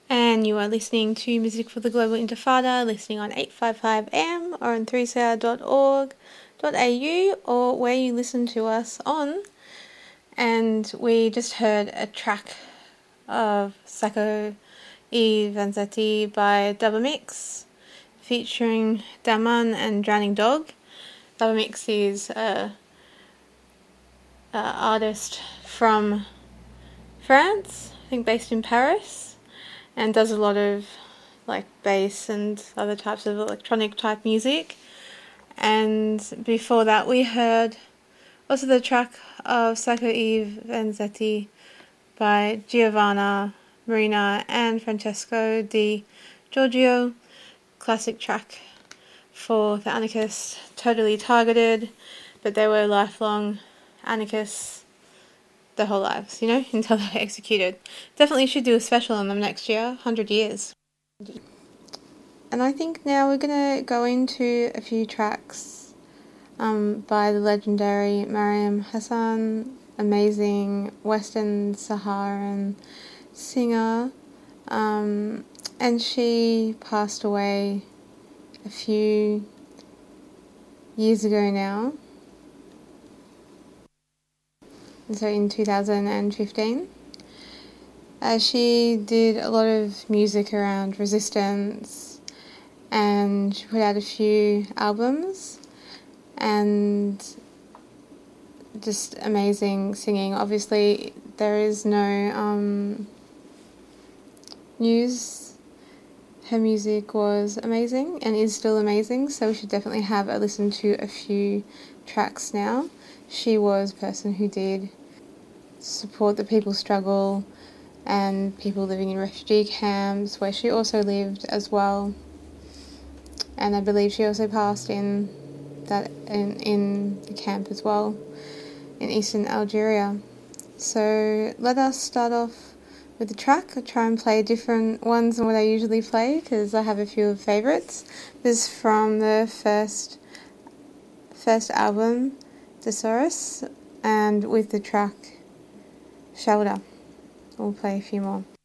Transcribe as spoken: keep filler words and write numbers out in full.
And you are listening to Music for the Global Intifada, listening on eight fifty-five A M or on three c r dot org dot a u or where you listen to us on. And we just heard a track of Sacco e Vanzetti by Dubamix featuring Daman and Drowning Dog. Dubamix is a, a artist from France, I think based in Paris, and does a lot of like bass and other types of electronic type music. And before that we heard also the track of Sacco e Vanzetti by Giovanna Marina and Francesco Di Giorgio, classic track for the anarchists, totally targeted, but they were lifelong anarchists their whole lives, you know, until they were executed. Definitely should do a special on them next year, one hundred years. And I think now we're going to go into a few tracks um, by the legendary Mariam Hassan, amazing Western Saharan singer, um, and she passed away a few years ago now, so in two thousand fifteen. Uh, she did a lot of music around resistance, and she put out a few albums, and just amazing singing. Obviously there is no um, news. Her music was amazing and is still amazing, so we should definitely have a listen to a few tracks now. She was a person who did support the people's struggle and people living in refugee camps, where she also lived as well. And I believe she also passed in that in, in the camp as well, in eastern Algeria. So let us start off with the track. I try and play different ones than what I usually play because I have a few favourites. This is from the first first album, Thesaurus, and with the track Shelter. We'll play a few more.